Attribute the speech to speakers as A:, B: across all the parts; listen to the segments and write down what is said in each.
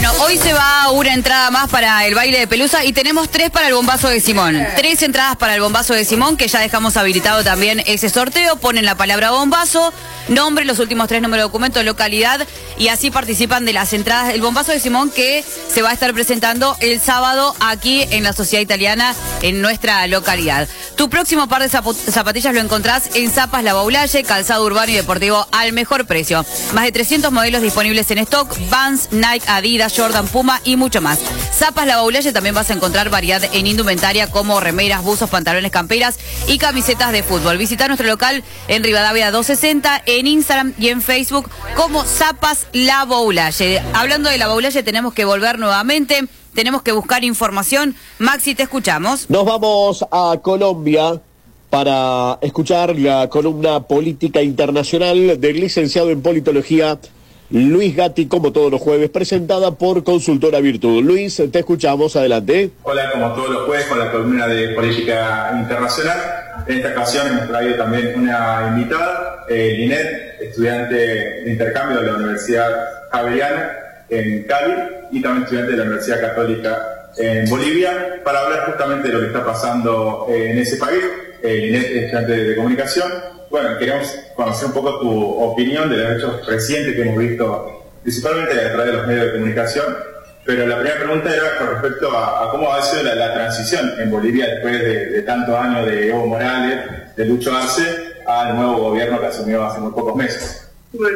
A: Bueno, hoy se va una entrada más para el baile de Pelusa y tenemos 3 para el bombazo de Simón. 3 entradas para el bombazo de Simón, que ya dejamos habilitado también ese sorteo. Ponen la palabra bombazo, nombre, los últimos 3 números de documento, localidad, y así participan de las entradas del bombazo de Simón, que se va a estar presentando el sábado aquí en la Sociedad Italiana, en nuestra localidad. Tu próximo par de zapatillas lo encontrás en Zapas La Baulalle, calzado urbano y deportivo al mejor precio. Más de 300 modelos disponibles en stock: Vans, Nike, Adidas, Jordan, Puma y mucho más. Zapas La Baulalle también vas a encontrar variedad en indumentaria como remeras, buzos, pantalones, camperas y camisetas de fútbol. Visita nuestro local en Rivadavia 260, en Instagram y en Facebook como Zapas La Baulalle. Hablando de La Baulalle, tenemos que volver nuevamente, tenemos que buscar información. Maxi, te escuchamos.
B: Nos vamos a Colombia para escuchar la columna política internacional del licenciado en politología Luis Gatti, como todos los jueves, presentada por Consultora Virtud. Luis, te escuchamos, adelante.
C: Hola, como todos los jueves, con la columna de política internacional. En esta ocasión hemos traído también una invitada, Linet, estudiante de intercambio de la Universidad Javeriana en Cali y también estudiante de la Universidad Católica en Bolivia, para hablar justamente de lo que está pasando en ese país. Linet es estudiante de comunicación. Bueno, queremos conocer un poco tu opinión de los hechos recientes que hemos visto, principalmente a través de los medios de comunicación. Pero la primera pregunta era con respecto a cómo ha sido la transición en Bolivia después de tantos años de Evo Morales, de Lucho Arce, al nuevo gobierno que asumió hace muy pocos meses.
D: Bueno,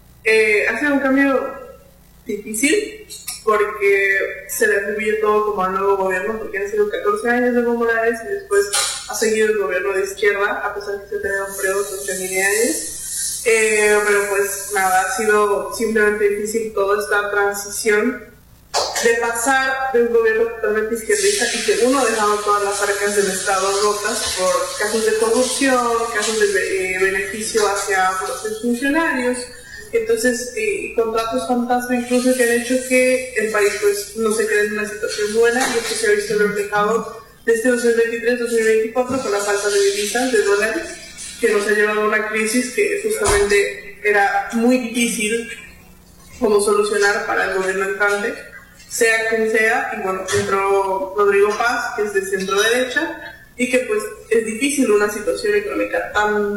D: ha sido un cambio difícil porque se le atribuye todo como al nuevo gobierno, porque han sido 14 años de Evo Morales y después ha seguido el gobierno de izquierda, a pesar de que se tenía un periodo de 8 años. Pero pues nada, ha sido simplemente difícil toda esta transición de pasar de un gobierno totalmente izquierdista y que uno dejaba todas las arcas del Estado rotas por casos de corrupción, casos de beneficio hacia los funcionarios. Entonces, contratos fantasma incluso que han hecho que el país pues no se quede en una situación buena, y esto se ha visto reflejado desde 2023-2024 con la falta de divisas, de dólares, que nos ha llevado a una crisis que justamente era muy difícil como solucionar para el gobierno entrante, sea quien sea. Y bueno, entró Rodrigo Paz, que es de centro derecha, y que pues es difícil una situación económica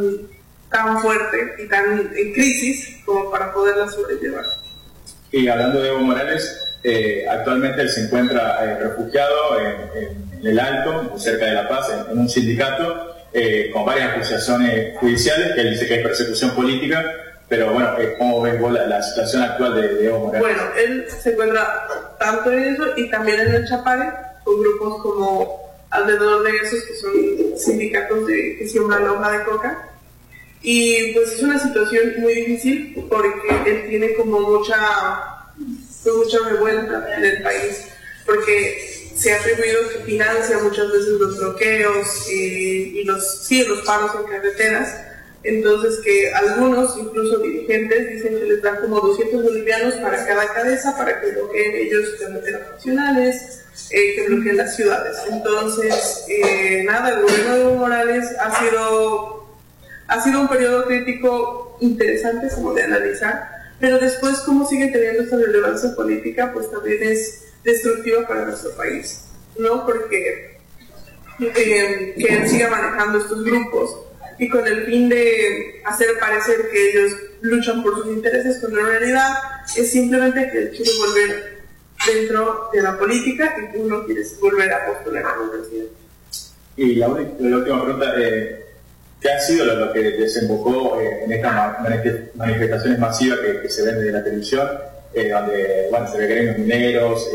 D: tan fuerte y tan en crisis como para poderla sobrellevar.
C: Y hablando de Evo Morales, actualmente él se encuentra refugiado en el Alto, muy cerca de La Paz, en un sindicato, con varias acusaciones judiciales, que él dice que es persecución política. Pero bueno, ¿cómo ves vos la situación actual de Evo Morales?
D: Bueno, él se encuentra tanto en eso y también en el Chapare, con grupos como alrededor de esos que son sindicatos que siembran hoja de coca. Y pues es una situación muy difícil porque él tiene como mucha revuelta en el país, porque se ha atribuido que financia muchas veces los bloqueos y los paros en carreteras. Entonces que algunos, incluso dirigentes, dicen que les dan como 200 bolivianos para cada cabeza para que bloqueen ellos carreteras nacionales, que bloqueen las ciudades. Entonces, nada, el gobierno de Evo Morales ha sido un periodo crítico interesante como de analizar, pero después cómo sigue teniendo esta relevancia política, pues también es destructiva para nuestro país, ¿no? Porque que él siga manejando estos grupos y con el fin de hacer parecer que ellos luchan por sus intereses, cuando en realidad es simplemente que él quiere volver dentro de la política y tú no quieres volver a postular a un presidente.
C: Y la última pregunta, ¿qué ha sido lo que desembocó en estas manifestaciones masivas que se ven desde la televisión, donde bueno, se ve gremios mineros,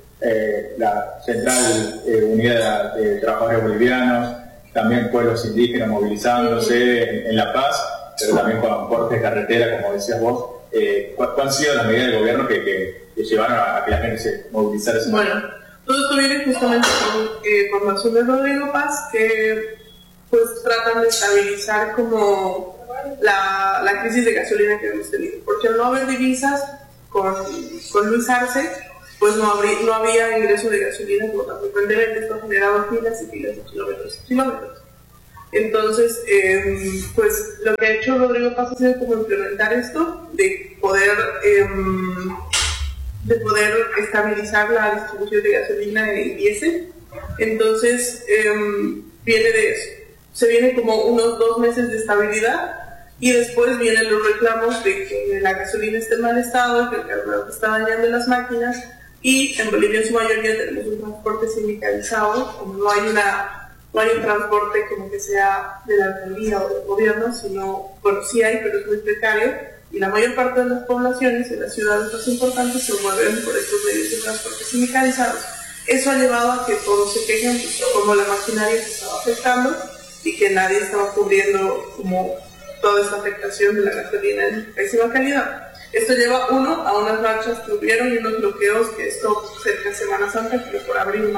C: la Central Unidad de Trabajadores Bolivianos, también pueblos indígenas movilizándose en La Paz, pero también con cortes de carretera, como decías vos? ¿Cuáles han sido las medidas del gobierno que llevaron a que la gente se movilizara?
D: Bueno, todo esto viene justamente con formación de Rodrigo Paz, que pues tratan de estabilizar como la crisis de gasolina que hemos tenido, porque al no haber divisas con Luis Arce, pues no había ingreso de gasolina, por lo tanto esto ha generado filas y filas de kilómetros. Entonces, pues lo que ha hecho Rodrigo Paz ha sido como implementar esto, de poder poder estabilizar la distribución de gasolina y diésel. Entonces, viene de eso. Se viene como unos 2 meses de estabilidad y después vienen los reclamos de que la gasolina está en mal estado, que el carburante está dañando las máquinas, y en Bolivia en su mayoría tenemos un transporte sindicalizado, como no hay un transporte como que sea de la alcaldía o del gobierno, sino, bueno, sí hay, pero es muy precario, y la mayor parte de las poblaciones en las ciudades más importantes se mueven por estos medios de transporte sindicalizados. Eso ha llevado a que todos se quejen, pues, como la maquinaria se estaba afectando y que nadie estaba cubriendo como toda esta afectación de la gasolina en pésima calidad. Esto lleva a unas marchas que hubieron y unos bloqueos, que esto cerca de Semana Santa, pero por abril.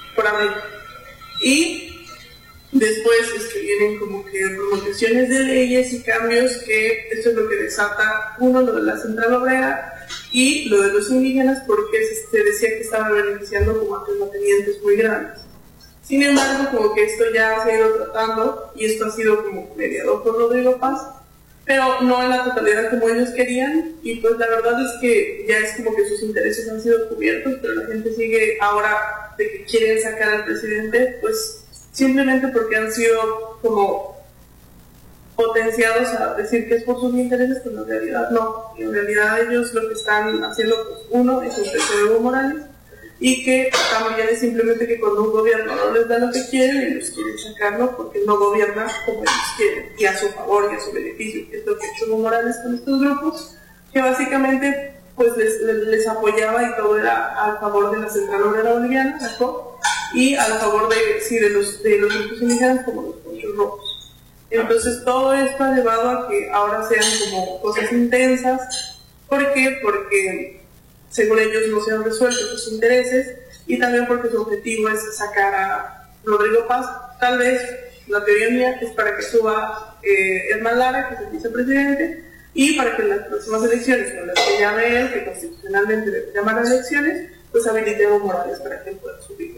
D: Y después es que vienen como que promulgaciones de leyes y cambios, que esto es lo que desata lo de la central obrera y lo de los indígenas, porque se decía que estaban beneficiando como a terratenientes muy grandes. Sin embargo, como que esto ya se ha ido tratando y esto ha sido como mediado por Rodrigo Paz, pero no en la totalidad como ellos querían, y pues la verdad es que ya es como que sus intereses han sido cubiertos, pero la gente sigue ahora de que quieren sacar al presidente, pues simplemente porque han sido como potenciados a decir que es por sus intereses, pero en realidad no. Y en realidad ellos lo que están haciendo, pues uno, es ofrecer Evo Morales, y que también es simplemente que cuando un gobierno no les da lo que quieren, ellos quieren sacarlo porque no gobierna como ellos quieren, y a su favor y a su beneficio, que es lo que ha hecho Evo Morales con estos grupos, que básicamente pues les apoyaba, y todo era a favor de la Central Obrera Boliviana, la COP, y a favor de los grupos indígenas como los Ponchos Rojos. Entonces todo esto ha llevado a que ahora sean como cosas intensas. ¿Por qué? Porque según ellos no se han resuelto sus intereses, y también porque su objetivo es sacar a Rodrigo Paz. Tal vez la teoría mía es para que suba Herman Lara, que es el vicepresidente, y para que en las próximas elecciones, con las que llame él, que constitucionalmente debe llamar a elecciones, pues habilite a Evo Morales para que él pueda subir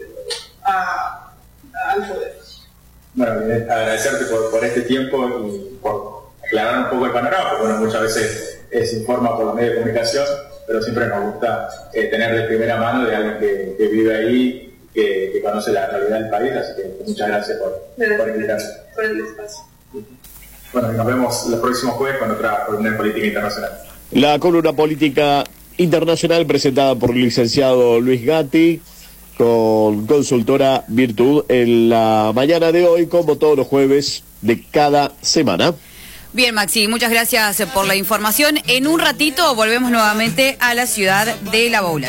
D: al poder.
C: Bueno, agradecerte por este tiempo y por aclarar un poco el panorama, porque bueno, muchas veces se informa por los medios de comunicación, pero siempre nos gusta tener de primera mano de alguien que vive ahí, que conoce la realidad del país, así que muchas gracias por invitarme.
D: Por el espacio.
C: Bueno, y nos vemos los próximos jueves con otra columna de política internacional.
B: La columna política internacional presentada por el licenciado Luis Gatti, con Consultora Virtud, en la mañana de hoy, como todos los jueves de cada semana.
A: Bien, Maxi, muchas gracias por la información. En un ratito volvemos nuevamente a la ciudad de La Baula.